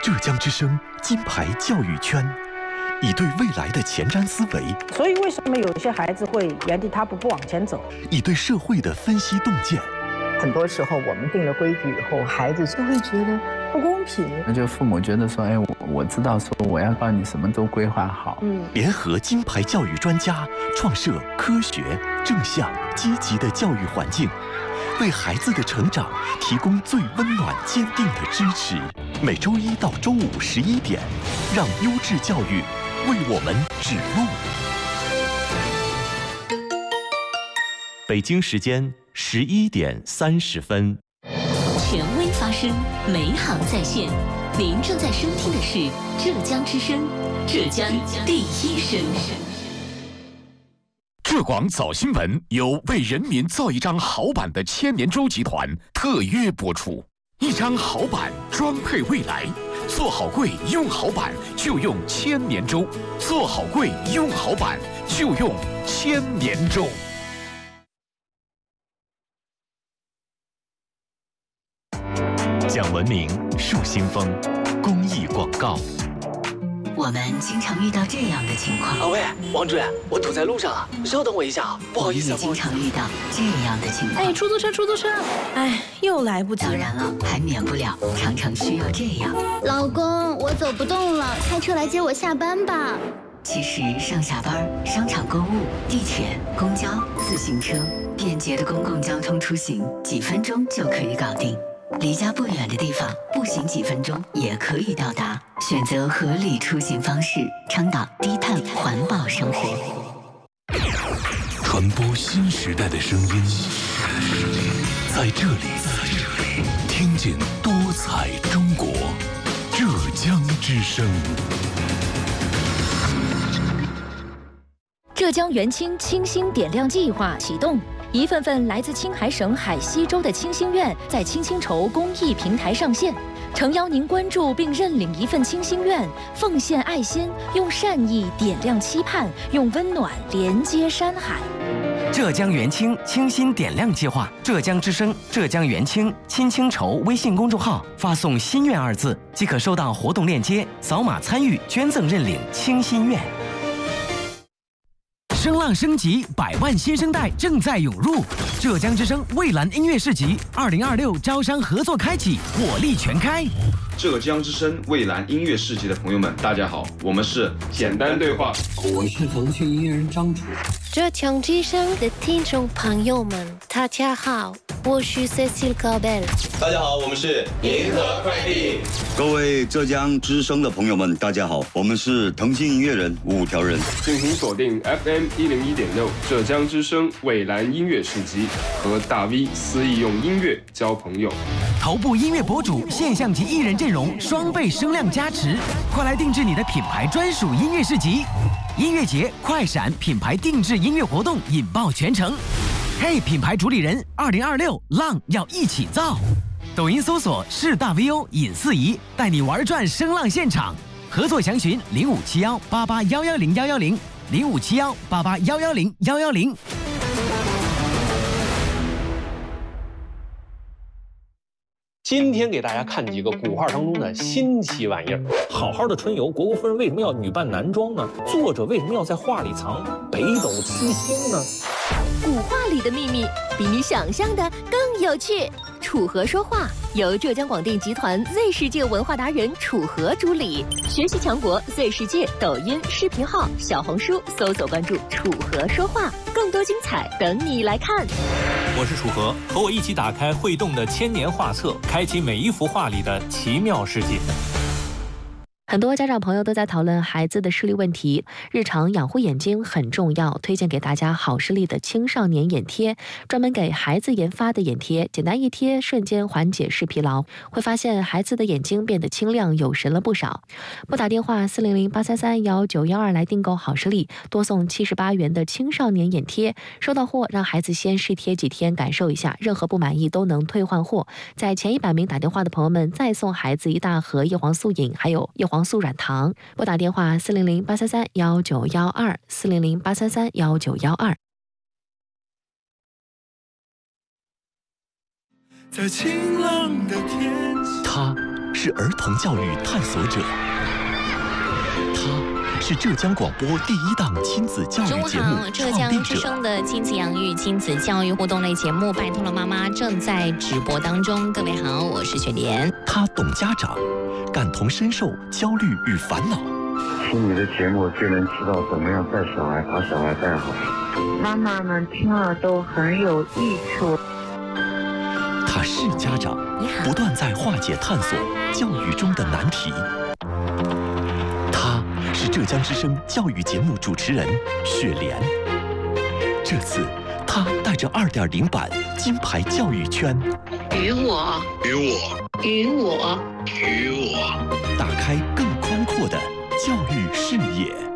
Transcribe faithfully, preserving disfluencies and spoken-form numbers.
浙江之声金牌教育圈，以对未来的前瞻思维， 所以为什么有些孩子会原地踏步不往前走？ 以对社会的分析洞见。 很多时候我们定了规矩以后，孩子就会觉得不公平。 那就父母觉得说，哎，我我知道说我要帮你什么都规划好。 嗯，联合金牌教育专家，创设科学、正向、积极的教育环境，为孩子的成长提供最温暖、坚定的支持。每周一到周五十一点，让优质教育为我们指路。北京时间十一点三十分。 权威发声，美好在线。您正在收听的是浙江之声，浙江第一声。 浙广早新闻由为人民造一张好版的千年舟集团特约播出。一张好版装配未来，做好柜用好版就用千年舟，做好柜用好版就用千年舟。 讲文明，树新风，公益广告。 我们经常遇到这样的情况。 啊喂，王主任，我堵在路上了，稍等我一下，不好意思。 也经常遇到这样的情况。 哎，出租车，出租车，哎，又来不及了。 当然了，还免不了常常需要这样。 老公，我走不动了，开车来接我下班吧。 其实上下班、商场购物、地铁、公交、自行车，便捷的公共交通出行，几分钟就可以搞定。离家不远的地方，步行几分钟也可以到达。选择合理出行方式，倡导低碳环保生活。 传播新时代的声音，在这里，听见多彩中国，浙江之声。 浙江元清清新点亮计划启动。一份份来自青海省海西州的清心愿在清心筹公益平台上线，诚邀您关注并认领一份清心愿，奉献爱心，用善意点亮期盼，用温暖连接山海。 浙江元清清心点亮计划，浙江之声、浙江元清清清筹微信公众号发送“心愿”二字，即可收到活动链接，扫码参与捐赠认领清心愿。声浪升级，百万新生代正在涌入。浙江之声蔚蓝音乐市集二零二六招商合作开启，火力全开。 浙江之声蔚蓝音乐市集的朋友们，大家好，我们是简单对话， 我是腾讯音乐人张楚。 浙江之声的听众朋友们，大家好，我是 Cecile Gabel。 大家好，我们是银河快递。 各位浙江之声的朋友们，大家好，我们是腾讯音乐人五条人。 敬请锁定 F M 一零一点六浙江之声蔚蓝音乐市集，和大 V 肆意用音乐交朋友。 头部音乐博主、现象级艺人阵容双倍声量加持，快来定制你的品牌专属音乐市集。音乐节快闪品牌定制音乐活动引爆全城。嘿，品牌主理人，二零二六浪要一起造。抖音搜索是大 V O 尹四仪，带你玩转声浪现场。合作详询零五七幺八八幺幺零幺幺零零五七幺八八幺幺零幺幺零。 今天给大家看几个古画当中的新奇玩意儿。好好的春游，虢国夫人为什么要女扮男装呢？作者为什么要在画里藏北斗七星呢？ 古画里的秘密比你想象的更有趣。楚河说话由浙江广电集团 Z 世界文化达人楚河主理，学习强国 Z 世界抖音视频号、小红书搜索关注楚河说话，更多精彩等你来看。 我是楚河，和我一起打开会动的千年画册，开启每一幅画里的奇妙世界。 很多家长朋友都在讨论孩子的视力问题，日常养护眼睛很重要。推荐给大家好视力的青少年眼贴，专门给孩子研发的眼贴，简单一贴，瞬间缓解视疲劳，会发现孩子的眼睛变得清亮有神了不少。拨打电话四零零八三三幺九幺二来订购好视力，多送七十八元的青少年眼贴。收到货让孩子先试贴几天，感受一下，任何不满意都能退换货。在前一百名打电话的朋友们，再送孩子一大盒叶黄素饮，还有叶黄素软糖。拨打电话四零零八三三幺九幺二四零零八三三幺九幺二。 在晴朗的天气，他是儿童教育探索者，他是浙江广播第一档亲子教育节目中午好，浙江之声的亲子养育、亲子教育互动类节目《拜托了妈妈》正在直播当中。各位好，我是雪莲。 他懂家长，感同身受焦虑与烦恼。 听你的节目就能知道怎么样带小孩，把小孩带好。 妈妈们听了都很有益处。 他是家长，不断在化解探索教育中的难题。他是浙江之声教育节目主持人雪莲。这次他带着二点零版金牌教育圈， 与我， 与我， 与我， 与我， 打开更宽阔的教育视野。